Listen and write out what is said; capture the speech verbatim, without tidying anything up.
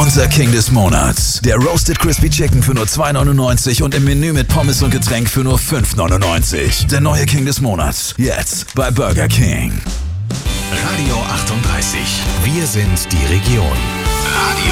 Unser King des Monats. Der Roasted Crispy Chicken für nur zwei neunundneunzig und im Menü mit Pommes und Getränk für nur fünf neunundneunzig. Der neue King des Monats. Jetzt bei Burger King. Radio achtunddreißig. Wir sind die Region. Radio